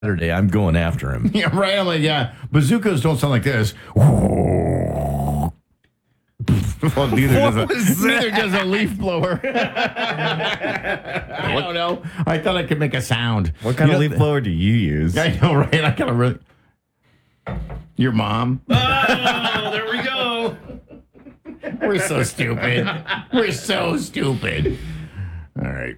Saturday, I'm going after him. Yeah, right. I'm like, yeah, bazookas don't sound like this. Well, neither does a leaf blower. I don't know. I thought I could make a sound. What kind of leaf blower do you use? I know, right? I gotta really. Your mom. Oh, there we go. We're so stupid. We're so stupid. All right.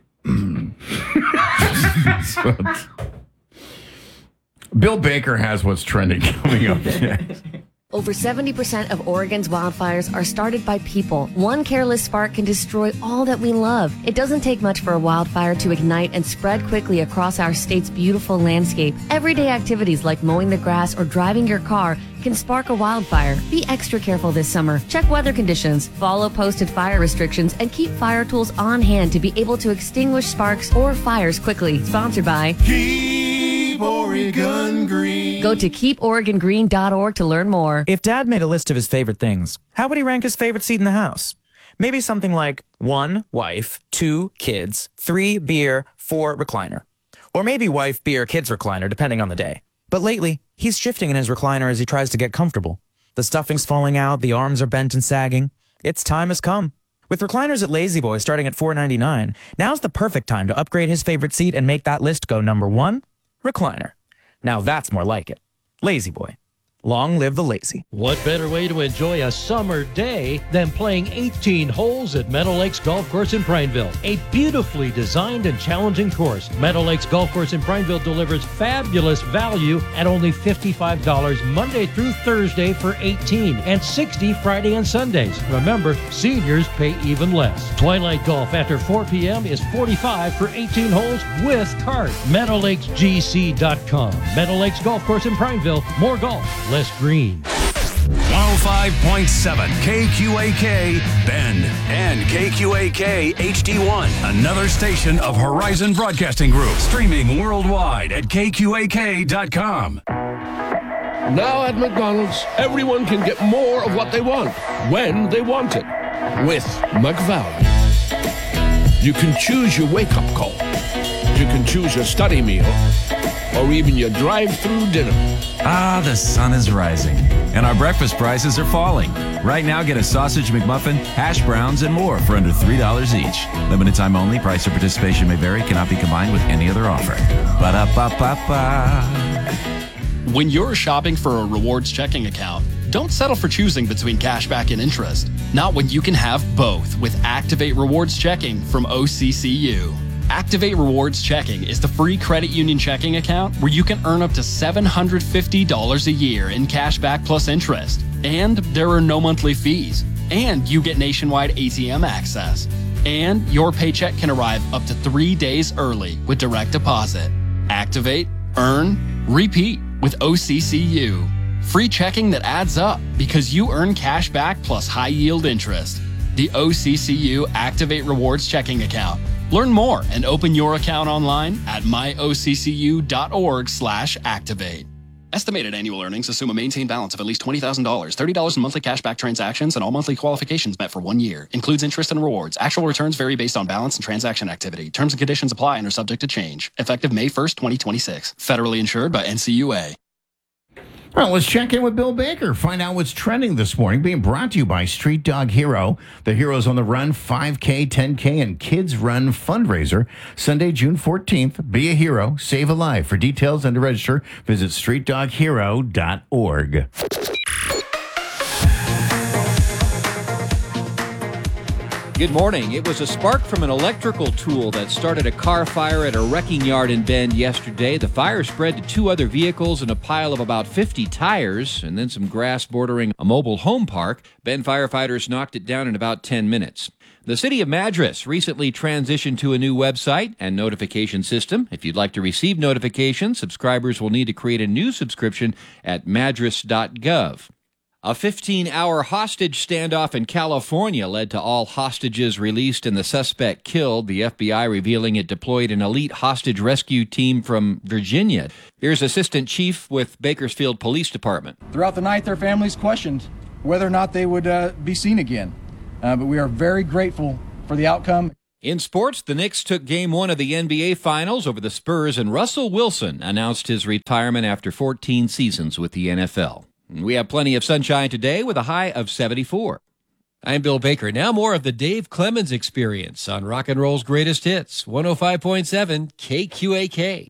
Bill Baker has what's trending coming up next. Over 70% of Oregon's wildfires are started by people. One careless spark can destroy all that we love. It doesn't take much for a wildfire to ignite and spread quickly across our state's beautiful landscape. Everyday activities like mowing the grass or driving your car can spark a wildfire. Be extra careful this summer. Check weather conditions, follow posted fire restrictions, and keep fire tools on hand to be able to extinguish sparks or fires quickly. Sponsored by Keep Oregon Green. Go to keeporegongreen.org to learn more. If Dad made a list of his favorite things, how would he rank his favorite seat in the house? Maybe something like 1, wife, 2, kids, 3, beer, 4, recliner. Or maybe wife, beer, kids, recliner, depending on the day. But lately, he's shifting in his recliner as he tries to get comfortable. The stuffing's falling out, the arms are bent and sagging. Its time has come. With recliners at Lazy Boy starting at $4.99, now's the perfect time to upgrade his favorite seat and make that list go number 1, recliner. Now that's more like it. Lazy Boy. Long live the lazy. What better way to enjoy a summer day than playing 18 holes at Meadow Lakes Golf Course in Prineville? A beautifully designed and challenging course, Meadow Lakes Golf Course in Prineville delivers fabulous value at only $55 Monday through Thursday for 18 and $60 Friday and Sundays. Remember, seniors pay even less. Twilight Golf after 4 p.m. is $45 for 18 holes with cart. MeadowLakesGC.com. Meadow Lakes Golf Course in Prineville. More golf, less green. 105.7 KQAK Bend and KQAK HD1. Another station of Horizon Broadcasting Group. Streaming worldwide at KQAK.com. Now at McDonald's, everyone can get more of what they want, when they want it, with McValue. You can choose your wake-up call. You can choose your study meal, or even your drive-through dinner. Ah, the sun is rising, and our breakfast prices are falling. Right now, get a sausage McMuffin, hash browns, and more for under $3 each. Limited time only. Price or participation may vary. Cannot be combined with any other offer. Ba-da-ba-ba-ba. When you're shopping for a rewards checking account, don't settle for choosing between cashback and interest. Not when you can have both with Activate Rewards Checking from OCCU. Activate Rewards Checking is the free credit union checking account where you can earn up to $750 a year in cash back plus interest. And there are no monthly fees. And you get nationwide ATM access. And your paycheck can arrive up to 3 days early with direct deposit. Activate, earn, repeat with OCCU. Free checking that adds up because you earn cash back plus high yield interest. The OCCU Activate Rewards Checking Account. Learn more and open your account online at myoccu.org/activate. Estimated annual earnings assume a maintained balance of at least $20,000, $30 in monthly cashback transactions, and all monthly qualifications met for 1 year. Includes interest and rewards. Actual returns vary based on balance and transaction activity. Terms and conditions apply and are subject to change. Effective May 1st, 2026. Federally insured by NCUA. All right, let's check in with Bill Baker. Find out what's trending this morning. Being brought to you by Street Dog Hero. The Heroes on the Run 5K, 10K, and Kids Run fundraiser. Sunday, June 14th. Be a hero. Save a life. For details and to register, visit streetdoghero.org. Good morning. It was a spark from an electrical tool that started a car fire at a wrecking yard in Bend yesterday. The fire spread to 2 other vehicles and a pile of about 50 tires, and then some grass bordering a mobile home park. Bend firefighters knocked it down in about 10 minutes. The city of Madras recently transitioned to a new website and notification system. If you'd like to receive notifications, subscribers will need to create a new subscription at madras.gov. A 15-hour hostage standoff in California led to all hostages released and the suspect killed, the FBI revealing it deployed an elite hostage rescue team from Virginia. Here's Assistant Chief with Bakersfield Police Department. Throughout the night, their families questioned whether or not they would be seen again. But we are very grateful for the outcome. In sports, the Knicks took Game 1 of the NBA Finals over the Spurs, and Russell Wilson announced his retirement after 14 seasons with the NFL. We have plenty of sunshine today with a high of 74. I'm Bill Baker. Now more of the Dave Clemens Experience on Rock and Roll's Greatest Hits, 105.7 KQAK.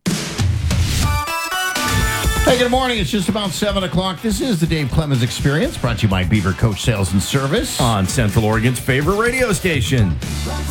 Hey, good morning. It's just about 7 o'clock. This is the Dave Clemens Experience, brought to you by Beaver Coach Sales and Service on Central Oregon's favorite radio station.